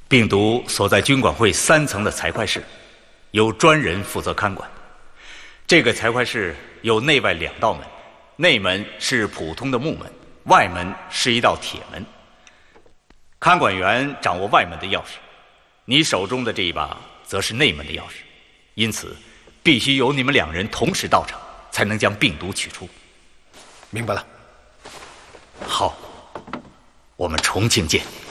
病毒所在军管会3层的财会室，由专人负责看管。这个财会室有内外2道门，内门是普通的木门，外门是一道铁门。看管员掌握外门的钥匙，你手中的这一把则是内门的钥匙，因此必须由你们2人同时到场，才能将病毒取出。 明白了。 好，我们重庆见。